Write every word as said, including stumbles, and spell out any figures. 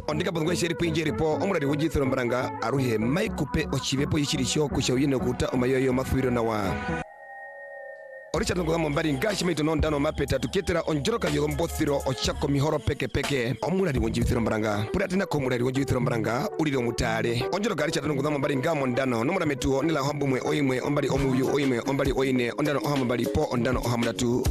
ondika bongo sheri pinjeri po omurari wujithiro mbaranga aruhe maikupe ochibepo yichirisho kushawine kuta omayoyo mafwiro na wa Oricha tungo mbari ngashi mito nondano mapeta tuketera onjoroka yogo mbothiro ochako mihoro peke peke omurari wujithiro mbaranga puratina ko murari wujithiro mbaranga uriro mutale onjoroka richa tungo mbari ngamo ndano nomura metuo nila hambumwe oyimwe ombari omuyu oyimwe ombari oyine ondano ohambari po ondano ohamudatu